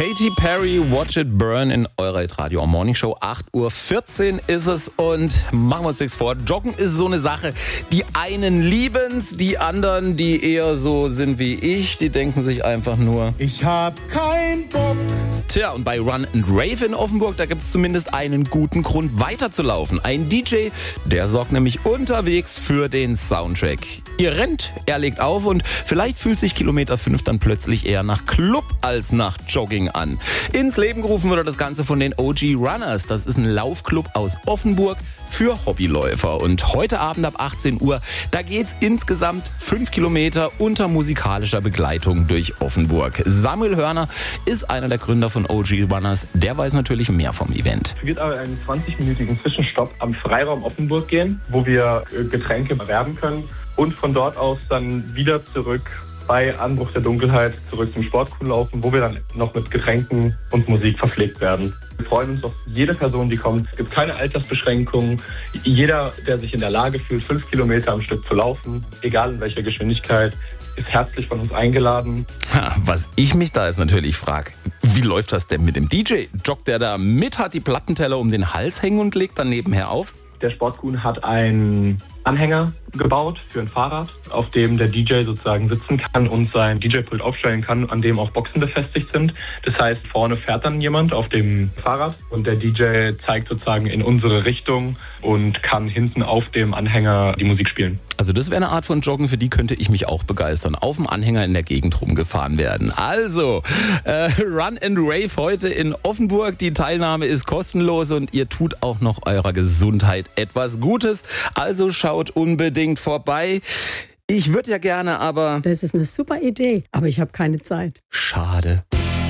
Katy Perry, Watch It Burn in eurer Radio Morning Show. 8:14 Uhr ist es und machen wir uns nichts vor. Joggen ist so eine Sache. Die einen lieben's, die anderen, die eher so sind wie ich, die denken sich einfach nur: Ich hab keinen Bock. Tja, und bei Run and Rave in Offenburg, da gibt's zumindest einen guten Grund weiterzulaufen. Ein DJ, der sorgt nämlich unterwegs für den Soundtrack. Ihr rennt, er legt auf und vielleicht fühlt sich Kilometer 5 dann plötzlich eher nach Club als nach Jogging an. Ins Leben gerufen wurde das Ganze von den OG Runners. Das ist ein Laufclub aus Offenburg für Hobbyläufer. Und heute Abend ab 18 Uhr, da geht's insgesamt 5 Kilometer unter musikalischer Begleitung durch Offenburg. Samuel Hörner ist einer der Gründer von OG Runners. Der weiß natürlich mehr vom Event. Es wird aber einen 20-minütigen Zwischenstopp am Freiraum Offenburg gehen, wo wir Getränke erwerben können und von dort aus dann wieder zurück bei Anbruch der Dunkelheit zurück zum Sportkuh laufen, wo wir dann noch mit Getränken und Musik verpflegt werden. Wir freuen uns auf jede Person, die kommt. Es gibt keine Altersbeschränkungen. Jeder, der sich in der Lage fühlt, 5 Kilometer am Stück zu laufen, egal in welcher Geschwindigkeit, ist herzlich von uns eingeladen. Was ich mich da jetzt natürlich frage, wie läuft das denn mit dem DJ? Joggt der da mit, hat die Plattenteller um den Hals hängen und legt dann nebenher auf? Der Sportkuh hat einen Anhänger gebaut für ein Fahrrad, auf dem der DJ sozusagen sitzen kann und sein DJ-Pult aufstellen kann, an dem auch Boxen befestigt sind. Das heißt, vorne fährt dann jemand auf dem Fahrrad und der DJ zeigt sozusagen in unsere Richtung und kann hinten auf dem Anhänger die Musik spielen. Also das wäre eine Art von Joggen, für die könnte ich mich auch begeistern. Auf dem Anhänger in der Gegend rumgefahren werden. Also, Run and Rave heute in Offenburg. Die Teilnahme ist kostenlos und ihr tut auch noch eurer Gesundheit etwas Gutes. Also schaut unbedingt vorbei. Ich würde ja gerne, aber... Das ist eine super Idee, aber ich habe keine Zeit. Schade.